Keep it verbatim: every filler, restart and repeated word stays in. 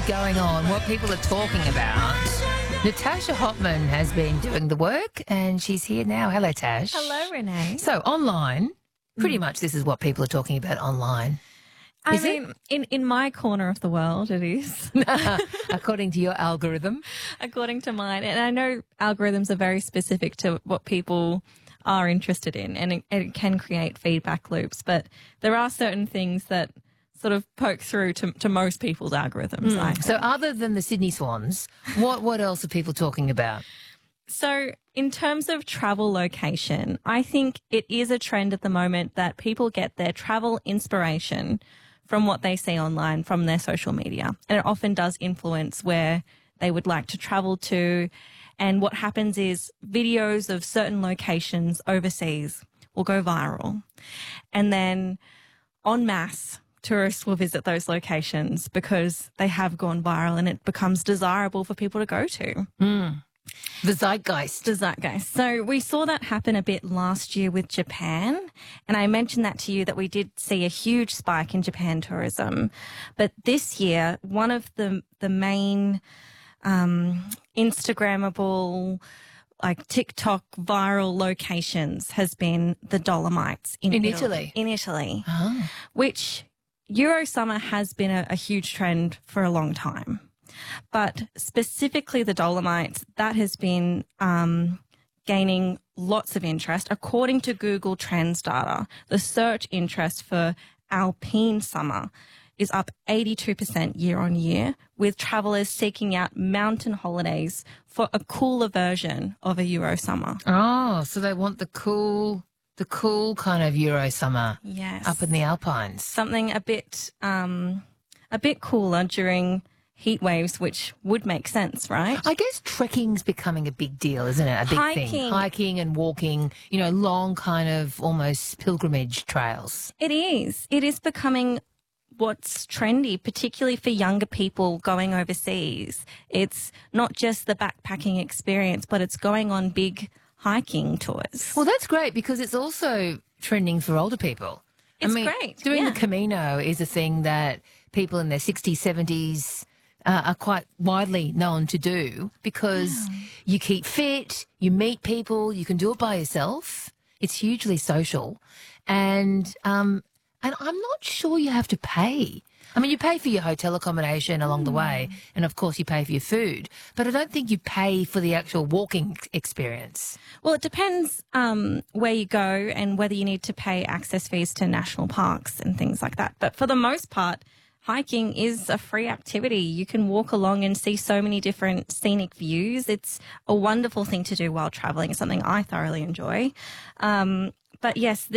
going on, what people are talking about. Natasha Hotman has been doing the work and she's here now. Hello, Tash. Hello, Renee. So online, pretty much this is what people are talking about online. I Is mean, in, in my corner of the world, it is. According to your algorithm. According to mine. And I know algorithms are very specific to what people are interested in, and it, it can create feedback loops. But there are certain things that sort of poke through to, to most people's algorithms. I So other than the Sydney Swans, what, what else are people talking about? So in terms of travel location, I think it is a trend at the moment that people get their travel inspiration from what they see online, from their social media. And it often does influence where they would like to travel to. And what happens is videos of certain locations overseas will go viral. And then en masse, tourists will visit those locations because they have gone viral and it becomes desirable for people to go to. Mm. The zeitgeist. The zeitgeist. So we saw that happen a bit last year with Japan. And I mentioned that to you that we did see a huge spike in Japan tourism. But this year, one of the, the main um, Instagrammable, like TikTok viral locations has been the Dolomites in, In Italy. Italy? In Italy. Oh. Which Euro summer has been a, a huge trend for a long time. But specifically the Dolomites, that has been um, gaining lots of interest. According to Google Trends data, the search interest for alpine summer is up eighty-two percent year on year, with travellers seeking out mountain holidays for a cooler version of a Euro summer. Oh, so they want the cool, the cool kind of Euro summer. Yes. Up in the Alpines. Something a bit, um, a bit cooler during heat waves, which would make sense, right? I guess trekking's becoming a big deal, isn't it? A big Hiking. thing. Hiking and walking, you know, long kind of almost pilgrimage trails. It is. It is becoming what's trendy, particularly for younger people going overseas. It's not just the backpacking experience, but it's going on big hiking tours. Well, that's great because it's also trending for older people. It's I mean, great, Doing yeah. the Camino is a thing that people in their sixties, seventies uh, are quite widely known to do because Yeah. you keep fit, you meet people, you can do it by yourself. It's hugely social. And, um, and I'm not sure you have to pay. I mean, you pay for your hotel accommodation along the way, and of course you pay for your food, but I don't think you pay for the actual walking experience. Well, it depends um, where you go and whether you need to pay access fees to national parks and things like that. But for the most part, hiking is a free activity. You can walk along and see so many different scenic views. It's a wonderful thing to do while traveling. It's something I thoroughly enjoy. Um, but yes,